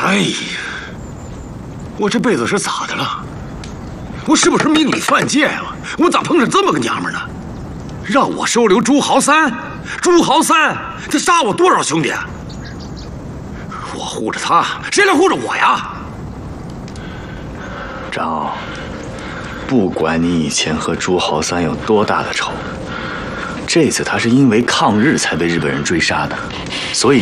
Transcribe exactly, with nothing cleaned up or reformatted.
哎呀，我这辈子是咋的了？我是不是命里犯贱啊？我咋碰上这么个娘们呢？让我收留朱豪三，朱豪三他杀我多少兄弟？我护着他，谁来护着我呀？ 张，不管你以前和朱豪三有多大的仇，这次他是因为抗日才被日本人追杀的，所以。